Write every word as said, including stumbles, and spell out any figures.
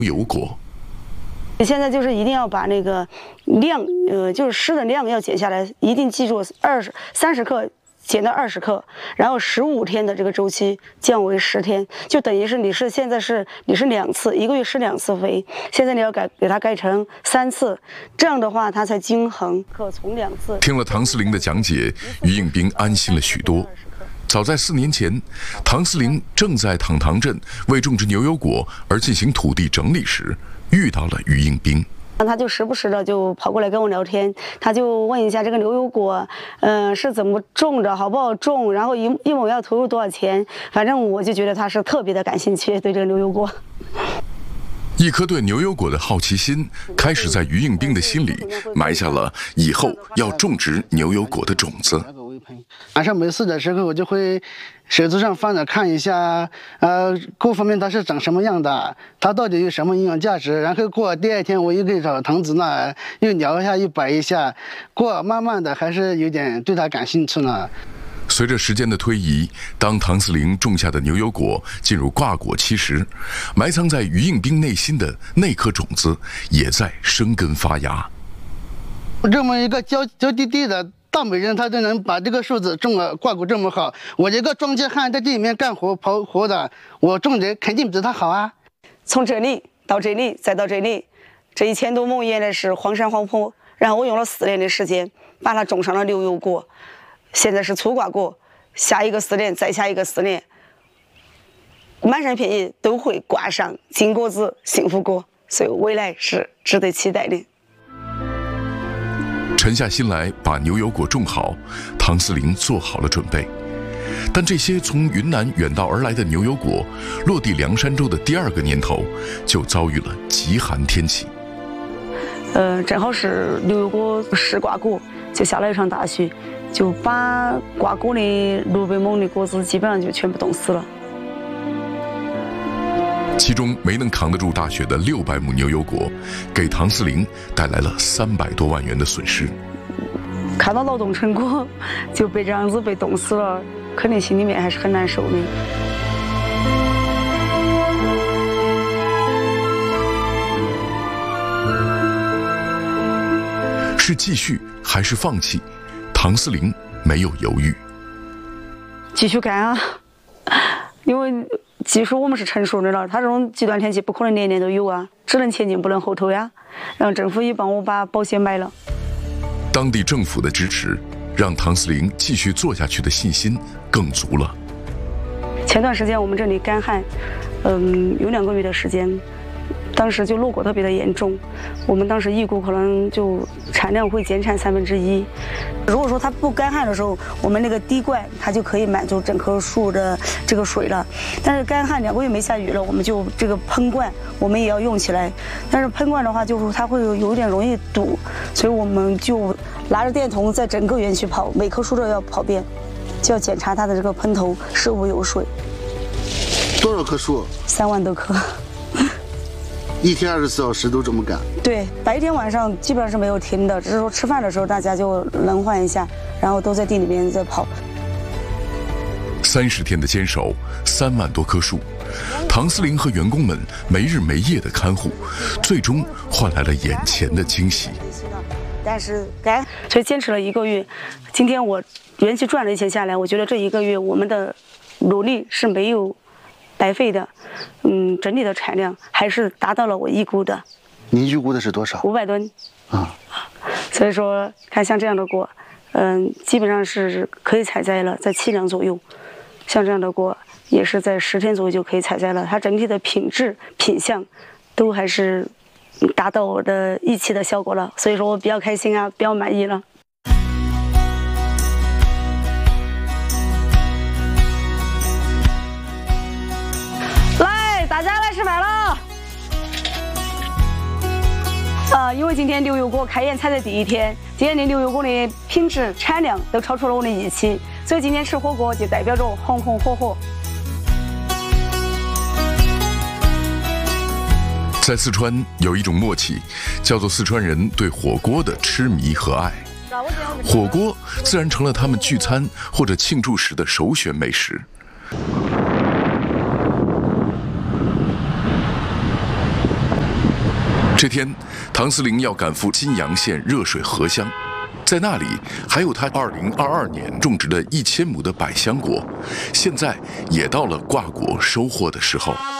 油果。 现在就是一定要把那个量，呃，就是湿的量要减下来，一定记住二十三十克减到二十克，然后十五天的这个周期降为十天，就等于是你是现在是你是两次，一个月施两次肥，现在你要改给它改成三次，这样的话它才均衡。可从两次。 听了唐思玲的讲解，于应兵安心了许多。早在四年前，唐思玲正在淌塘镇为种植牛油果而进行土地整理时，遇到了于应兵。 他就时不时的就跑过来跟我聊天，他就问一下这个牛油果，嗯、呃，是怎么种的，好不好种，然后一一亩要投入多少钱，反正我就觉得他是特别的感兴趣，对这个牛油果。 一颗对牛油果的好奇心，开始在于应兵的心里埋下了以后要种植牛油果的种子。 晚上没事的时候，我就会手机上翻着看一下，呃，各方面它是长什么样的，它到底有什么营养价值。然后过第二天，我又给找堂子呢，又聊一下，又摆一下，过慢慢的还是有点对它感兴趣了。 随着时间的推移，当唐思玲种下的牛油果进入挂果期时，埋藏在于应兵内心的那颗种子也在生根发芽。 这么一个娇娇滴滴的大美人，她都能把这个树子种了挂果这么好，我一个庄稼汉在地里面干活刨活的，我种的肯定比她好啊。 从这里到这里再到这里，这一千多亩原来是荒山荒坡，然后我用了四年的时间把它种上了牛油果。现在是粗挂果，下一个四年，再下一个四年，满山遍野都会挂上金果子、幸福果，所以未来是值得期待的。 沉下心来把牛油果种好，唐思玲做好了准备。但这些从云南远道而来的牛油果，落地凉山州的第二个年头，就遭遇了极寒天气。 呃，正好是牛油果试挂果，就下了一场大雪。就把挂果的六百亩的果子基本上就全部冻死了。 其中没能扛得住大雪的六百亩牛油果，给唐思玲带来了三百多万元的损失。 看到劳动成果就被这样子被冻死了，肯定心里面还是很难受的。 是继续还是放弃？唐思玲没有犹豫， 继续干啊！因为技术我们是成熟的了，它这种极端天气不可能年年都有啊，只能前进不能后退呀。然后政府也帮我把保险买了。 当地政府的支持，让唐思玲继续做下去的信心更足了。 前段时间我们这里干旱，嗯，有两个月的时间。当时就落果特别的严重，我们当时预估可能就产量会减产三分之一。如果说它不干旱的时候，我们那个滴灌它就可以满足整棵树的这个水了。但是干旱两个月没下雨了，我们就这个喷灌我们也要用起来。但是喷灌的话，就是它会有点容易堵，所以我们就拿着电筒在整个园区跑，每棵树都要跑遍，就要检查它的这个喷头是否有水。 多少棵树？ 三万多棵。 一天二十四小时都这么干？ 对，白天晚上基本上是没有停的，只是说吃饭的时候大家就轮换一下，然后都在地里面在跑。 三十天的坚守，三万多棵树，唐思玲和员工们没日没夜的看护，最终换来了眼前的惊喜。 但是干，所以坚持了一个月，今天我园区赚了一些下来，我觉得这一个月我们的努力是没有白费的，嗯，整体的产量还是达到了我预估的。 您预估的是多少？ 五百吨。 啊， 所以说，看像这样的果，嗯，基本上是可以采摘了，在七两左右。像这样的果，也是在十天左右就可以采摘了。它整体的品质、品相，都还是达到我的预期的效果了。所以说我比较开心啊，比较满意了。大家来吃饭了啊！因为今天牛油果开园采的第一天，今天的牛油果的品质、产量都超出了我的预期，所以今天吃火锅就代表着红红火火。 在四川有一种默契，叫做四川人对火锅的痴迷和爱。火锅自然成了他们聚餐或者庆祝时的首选美食。 这天，唐思玲要赶赴金阳县热水河乡，在那里还有他二零二二年种植的一千亩的百香果，现在也到了挂果收获的时候。